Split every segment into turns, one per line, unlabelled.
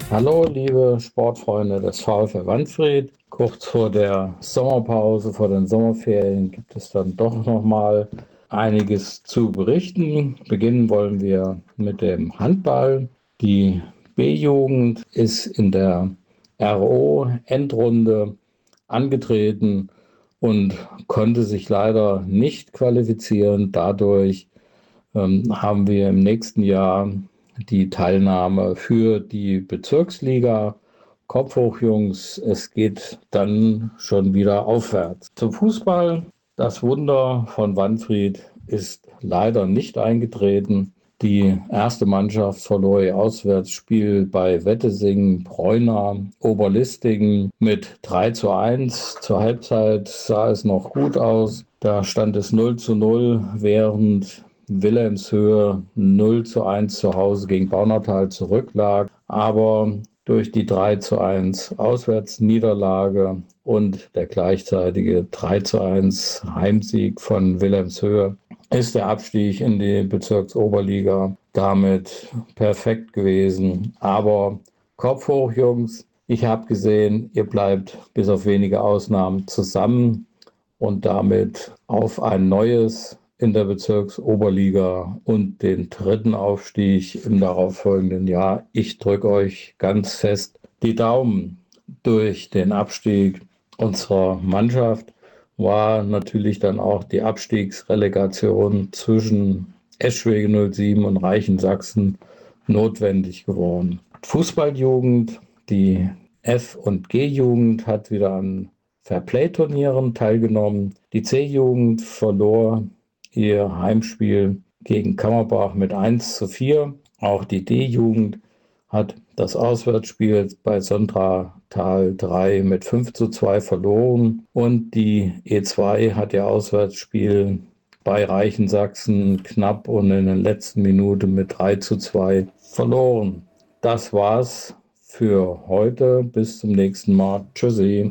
Hallo, liebe Sportfreunde des VfL Wanfried. Kurz vor der Sommerpause, vor den Sommerferien gibt es dann doch noch mal einiges zu berichten. Beginnen wollen wir mit dem Handball. Die B-Jugend ist in der RO-Endrunde angetreten und konnte sich leider nicht qualifizieren. Dadurch haben wir im nächsten Jahr die Teilnahme für die Bezirksliga. Kopf hoch, Jungs, es geht dann schon wieder aufwärts. Zum Fußball. Das Wunder von Wanfried ist leider nicht eingetreten. Die erste Mannschaft verlor ihr Auswärtsspiel bei Wettesingen, Preuna, Oberlistingen mit 3:1. Zur Halbzeit sah es noch gut aus. Da stand es 0:0, während Wilhelmshöhe 0:1 zu Hause gegen Baunatal zurücklag. Aber durch die 3:1 Auswärtsniederlage und der gleichzeitige 3:1 Heimsieg von Wilhelmshöhe ist der Abstieg in die Bezirksoberliga damit perfekt gewesen. Aber Kopf hoch, Jungs. Ich habe gesehen, ihr bleibt bis auf wenige Ausnahmen zusammen und damit auf ein neues in der Bezirksoberliga und den dritten Aufstieg im darauffolgenden Jahr. Ich drücke euch ganz fest die Daumen. Durch den Abstieg unserer Mannschaft war natürlich dann auch die Abstiegsrelegation zwischen Eschwege 07 und Reichensachsen notwendig geworden. Fußballjugend, die F- und G-Jugend hat wieder an Fairplay-Turnieren teilgenommen. Die C-Jugend verlor ihr Heimspiel gegen Kammerbach mit 1:4. Auch die D-Jugend hat das Auswärtsspiel bei Sontratal 3 mit 5:2 verloren. Und die E2 hat ihr Auswärtsspiel bei Reichensachsen knapp und in der letzten Minute mit 3:2 verloren. Das war's für heute. Bis zum nächsten Mal. Tschüssi.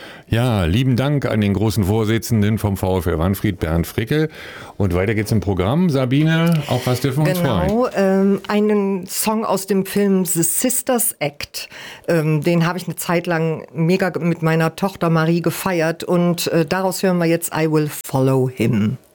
Ja, lieben Dank an den großen Vorsitzenden vom VfL Wanfried, Bernd Fricke. Und weiter geht's im Programm. Sabine, auf was dürfen wir uns freuen?
Genau, einen Song aus dem Film The Sisters Act. Den habe ich eine Zeit lang mega mit meiner Tochter Marie gefeiert. Und daraus hören wir jetzt I Will Follow Him.